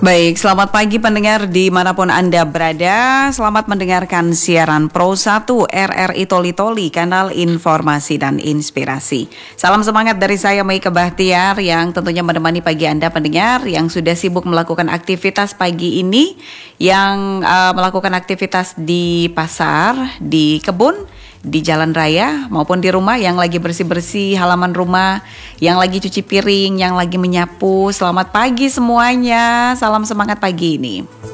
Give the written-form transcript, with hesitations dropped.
Baik, selamat pagi pendengar dimanapun Anda berada. Selamat mendengarkan siaran Pro 1 RRI Toli Toli, kanal informasi dan inspirasi. Salam semangat dari saya Meike Bahtiar yang tentunya menemani pagi Anda pendengar yang sudah sibuk melakukan aktivitas pagi ini, yang melakukan aktivitas di pasar, di kebun, di jalan raya maupun di rumah, yang lagi bersih-bersih halaman rumah, yang lagi cuci piring, yang lagi menyapu. Selamat pagi semuanya. Salam semangat pagi ini.